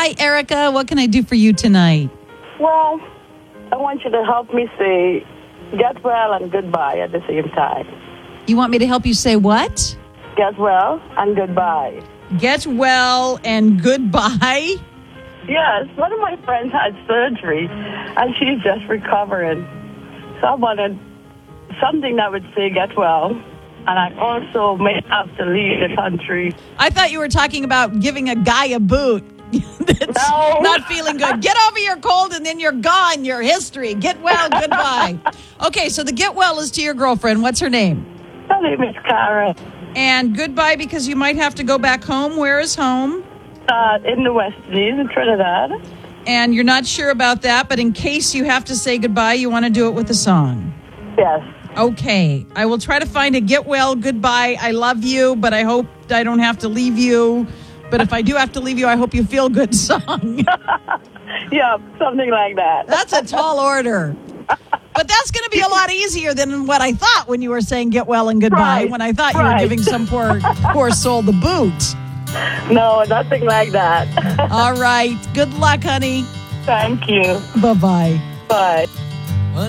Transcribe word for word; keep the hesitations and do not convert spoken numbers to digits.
Hi, Erica. What can I do for you tonight? Well, I want you to help me say get well and goodbye at the same time. You want me to help you say what? Get well and goodbye. Get well and goodbye? Yes, one of my friends had surgery and she's just recovering. So I wanted something that would say get well. And I also may have to leave the country. I thought you were talking about giving a guy a boot. That's No. not feeling good. Get over your cold and then you're gone. Your history. Get well, goodbye. Okay, so the get well is to your girlfriend. What's her name? Her name is Cara. And goodbye because you might have to go back home. Where is home? Uh, in the West Indies, in Trinidad. And you're not sure about that, but in case you have to say goodbye, you want to do it with a song. Yes. Okay. I will try to find a get well, goodbye, I love you, but I hope I don't have to leave you. But if I do have to leave you, I hope you feel good song. Yeah, something like that. That's a tall order. But that's going to be a lot easier than what I thought when you were saying get well and goodbye, Right, when I thought you right. were giving some poor, poor soul the boot. No, nothing like that. All right. Good luck, honey. Thank you. Bye-bye. Bye.